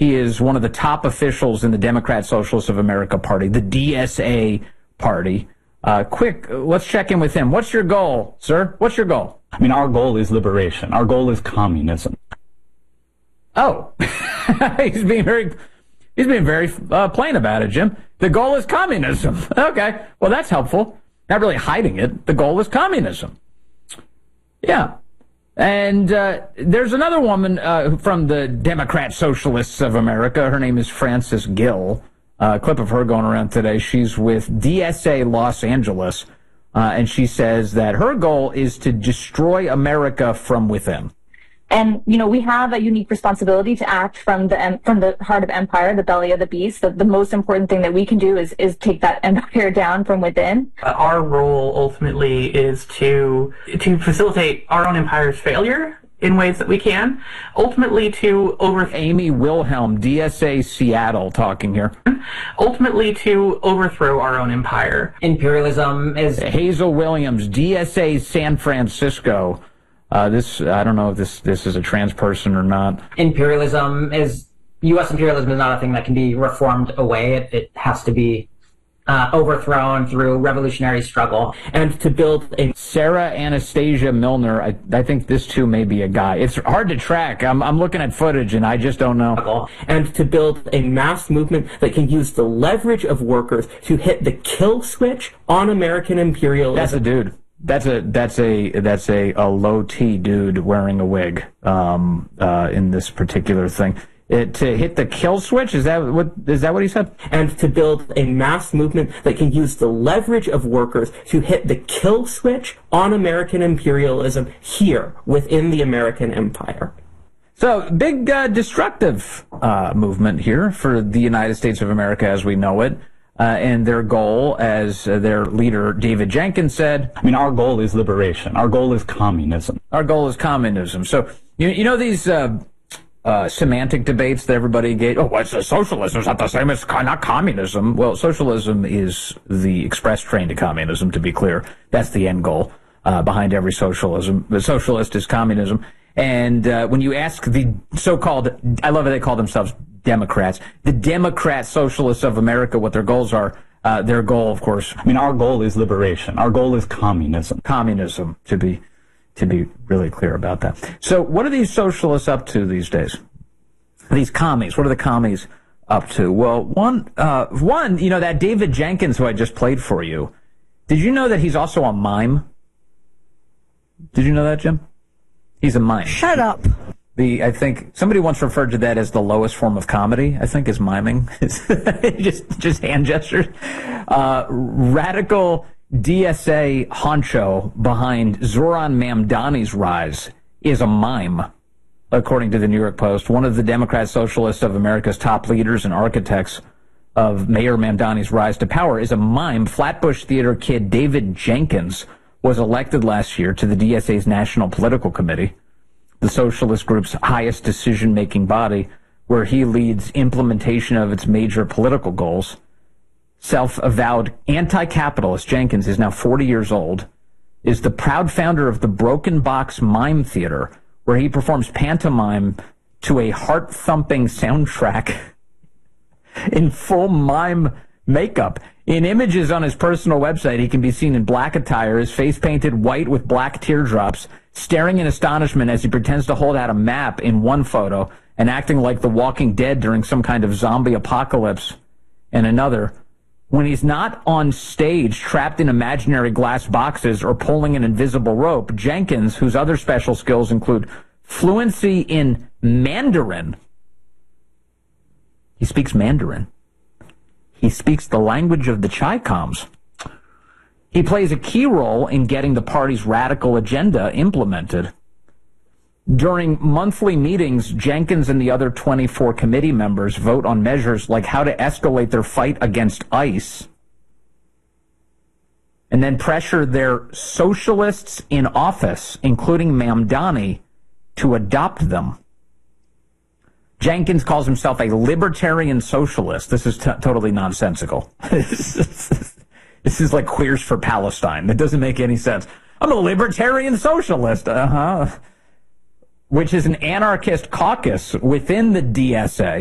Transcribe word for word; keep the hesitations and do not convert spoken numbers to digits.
He is one of the top officials in the Democrat Socialists of America Party, the D S A party. Uh, quick, let's check in with him. What's your goal, sir? What's your goal? I mean, our goal is liberation. Our goal is communism. Oh, he's being very, he's being very uh, plain about it, Jim. The goal is communism. Okay, well, that's helpful. Not really hiding it. The goal is communism. Yeah. And uh, there's another woman uh, from the Democrat Socialists of America. Her name is Frances Gill. Uh, a clip of her going around today. She's with D S A Los Angeles, uh, and she says that her goal is to destroy America from within. And, you know, we have a unique responsibility to act from the from the heart of empire, the belly of the beast. The, the most important thing that we can do is, is take that empire down from within. Uh, our role ultimately is to to facilitate our own empire's failure in ways that we can, ultimately to over... Amy Wilhelm, D S A Seattle, talking here. Ultimately to overthrow our own empire. Imperialism is... Hazel Williams, D S A San Francisco. Uh, this, I don't know if this, this is a trans person or not. Imperialism is... U S imperialism is not a thing that can be reformed away. It, it has to be uh, overthrown through revolutionary struggle. And to build a... Sarah Anastasia Milner, I, I think this too may be a guy. It's hard to track. I'm, I'm looking at footage and I just don't know. And to build a mass movement that can use the leverage of workers to hit the kill switch on American imperialism. That's a dude. That's a that's a that's a, a low T dude wearing a wig um, uh, in this particular thing. It, to hit the kill switch, is that what is that what he said? And to build a mass movement that can use the leverage of workers to hit the kill switch on American imperialism here within the American empire. So, big uh, destructive uh, movement here for the United States of America as we know it. Uh, and their goal, as uh, their leader, David Jenkins, said... I mean, our goal is liberation. Our goal is communism. Our goal is communism. So, you, you know these uh, uh, semantic debates that everybody gave? Oh, what's a socialism? It's not the same as not communism. Well, socialism is the express train to communism, to be clear. That's the end goal uh, behind every socialism. The socialist is communism. And uh, when you ask the so-called... I love it, they call themselves... Democrats, the Democrat Socialists of America, what their goals are. Uh, their goal, of course. I mean, our goal is liberation. Our goal is communism. Communism, to be to be really clear about that. So, what are these socialists up to these days? These commies. What are the commies up to? Well, one, uh, one, you know, that David Jenkins, who I just played for you. Did you know that he's also a mime? Did you know that, Jim? He's a mime. Shut up. The I think somebody once referred to that as the lowest form of comedy. I think is miming, just just hand gestures. Uh, radical D S A honcho behind Zoran Mamdani's rise is a mime, according to the New York Post. One of the Democrat Socialists of America's top leaders and architects of Mayor Mamdani's rise to power is a mime. Flatbush Theater kid David Jenkins was elected last year to the D S A's National Political Committee, the socialist group's highest decision-making body, where he leads implementation of its major political goals. Self-avowed anti-capitalist Jenkins is now forty years old, is the proud founder of the Broken Box Mime Theater, where he performs pantomime to a heart-thumping soundtrack in full mime makeup. In images on his personal website, he can be seen in black attire, his face painted white with black teardrops, staring in astonishment as he pretends to hold out a map in one photo and acting like the Walking Dead during some kind of zombie apocalypse in another. When he's not on stage, trapped in imaginary glass boxes or pulling an invisible rope, Jenkins, whose other special skills include fluency in Mandarin. He speaks Mandarin. He speaks the language of the Chi-Coms. He plays a key role in getting the party's radical agenda implemented. During monthly meetings, Jenkins and the other twenty-four committee members vote on measures like how to escalate their fight against ICE and then pressure their socialists in office, including Mamdani, to adopt them. Jenkins calls himself a libertarian socialist. This is t- totally nonsensical. This is like Queers for Palestine. That doesn't make any sense. I'm a libertarian socialist. Uh-huh. Which is an anarchist caucus within the D S A.